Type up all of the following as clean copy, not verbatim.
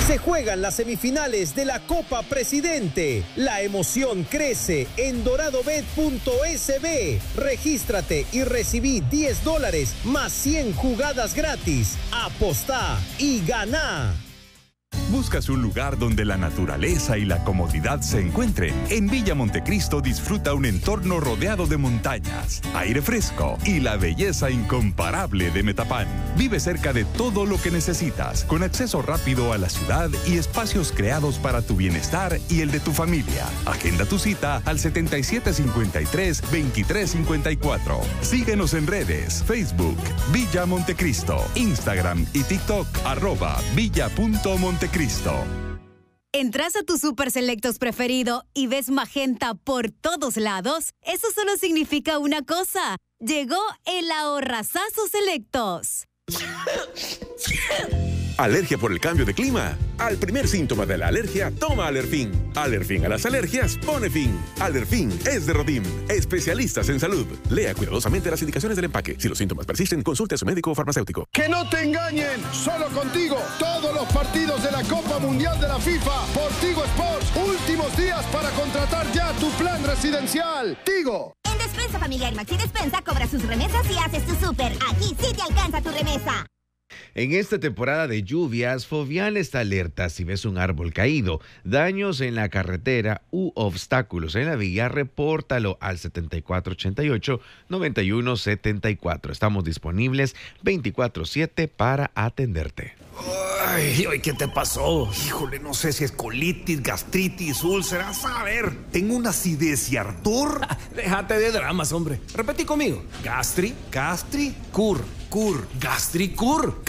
Se juegan las semifinales de la Copa Presidente. La emoción crece en doradobet.sb. Regístrate y recibí $10 más 100 jugadas gratis. Apostá y ganá. ¿Buscas un lugar donde la naturaleza y la comodidad se encuentren? En Villa Montecristo disfruta un entorno rodeado de montañas, aire fresco y la belleza incomparable de Metapán. Vive cerca de todo lo que necesitas, con acceso rápido a la ciudad y espacios creados para tu bienestar y el de tu familia. Agenda tu cita al 7753-2354. Síguenos en redes, Facebook, Villa Montecristo, Instagram y TikTok, @villa.montecristo. ¿Entras a tu Super Selectos preferido y ves magenta por todos lados? Eso solo significa una cosa. Llegó el ahorrazazo Selectos. ¿Alergia por el cambio de clima? Al primer síntoma de la alergia, toma Alerfin. Alerfin a las alergias pone fin. Alerfin es de Rodim, especialistas en salud. Lea cuidadosamente las indicaciones del empaque. Si los síntomas persisten, consulte a su médico o farmacéutico. ¡Que no te engañen! ¡Solo contigo! Todos los partidos de la Copa Mundial de la FIFA por Tigo Sports. Últimos días para contratar ya tu plan residencial. ¡Tigo! En Despensa Familiar Maxi Despensa cobra sus remesas y haces tu súper. Aquí sí te alcanza tu remesa. En esta temporada de lluvias, Fovial está alerta si ves un árbol caído, daños en la carretera u obstáculos en la vía, repórtalo al 7488-9174. Estamos disponibles 24/7 para atenderte. Ay, ¿qué te pasó? Híjole, no sé si es colitis, gastritis, úlceras. A ver, tengo una acidez y ardor. Déjate de dramas, hombre. Repetí conmigo. Gastricur. Gastricur.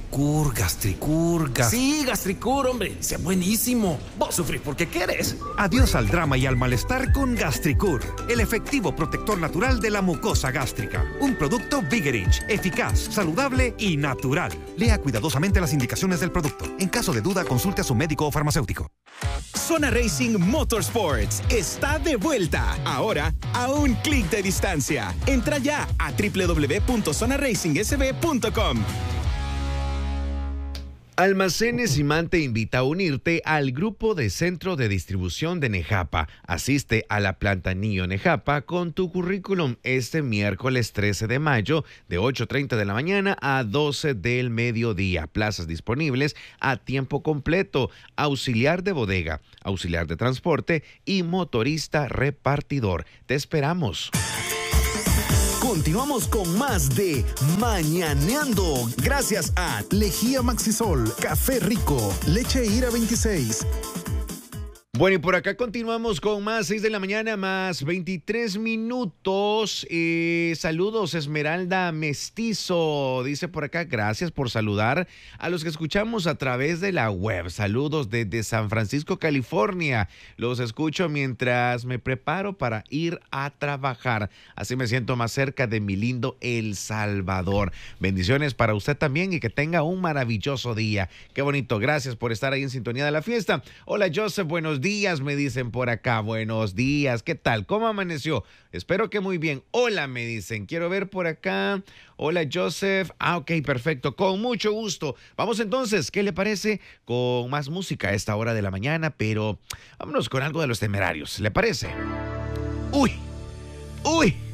Sí, Gastricur, hombre. Sea buenísimo. Vos sufrís porque querés. Adiós al drama y al malestar con Gastricur, el efectivo protector natural de la mucosa gástrica. Un producto Vigerich, eficaz, saludable y natural. Lea cuidadosamente las indicaciones del producto. En caso de duda, consulte a su médico o farmacéutico. Zona Racing Motorsports está de vuelta. Ahora a un clic de distancia. Entra ya a www.zonaracingsb.com. Almacenes Imán te invita a unirte al grupo de centro de distribución de Nejapa. Asiste a la planta Nio Nejapa con tu currículum este miércoles 13 de mayo de 8:30 de la mañana a 12 del mediodía. Plazas disponibles a tiempo completo, auxiliar de bodega, auxiliar de transporte y motorista repartidor. Te esperamos. Continuamos con más de Mañaneando. Gracias a Lejía Maxisol, Café Rico, Leche Ira 26. Bueno, y por acá continuamos con más 6 de la mañana, más 23 minutos. Saludos, Esmeralda Mestizo. Dice por acá, gracias por saludar a los que escuchamos a través de la web. Saludos desde San Francisco, California. Los escucho mientras me preparo para ir a trabajar. Así me siento más cerca de mi lindo El Salvador. Bendiciones para usted también y que tenga un maravilloso día. Qué bonito. Gracias por estar ahí en sintonía de la fiesta. Hola, Joseph, buenos días, me dicen por acá. Buenos días, ¿qué tal? ¿Cómo amaneció? Espero que muy bien. Hola, me dicen. Quiero ver por acá. Hola, Joseph. Ok, perfecto. Con mucho gusto. Vamos entonces, ¿qué le parece? Con más música a esta hora de la mañana, pero vámonos con algo de Los Temerarios. ¿Le parece? Uy.